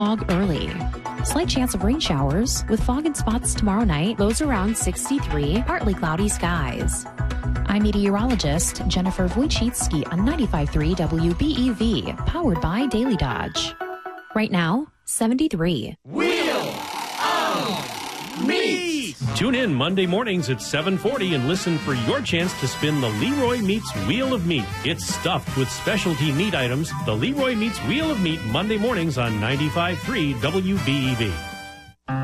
fog early. Slight chance of rain showers with fog and spots tomorrow night. Lows around 63, partly cloudy skies. I'm meteorologist Jennifer Wojcicki on 95.3 WBEV, powered by Daily Dodge. Right now, 73. Wheel of Meat! Tune in Monday mornings at 7:40 and listen for your chance to spin the Leroy Meats Wheel of Meat. It's stuffed with specialty meat items. The Leroy Meats Wheel of Meat Monday mornings on 95.3 WBEV.